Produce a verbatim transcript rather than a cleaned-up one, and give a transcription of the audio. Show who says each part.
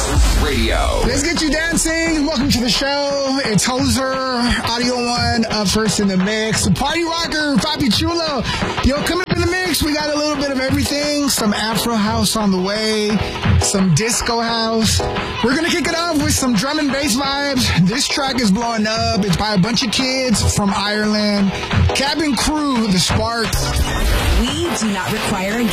Speaker 1: Radio.
Speaker 2: Let's get you dancing. Welcome to the show. It's Hoser, Audio One, up first in the mix. Party Rocker, Papi Chulo. Yo, coming up in the mix, we got a little bit of everything. Some Afro House on the way. Some Disco House. We're going to kick it off with some drum and bass vibes. This track is blowing up. It's by a bunch of kids from Ireland. Cabin Crew, The Sparks.
Speaker 3: We do not require a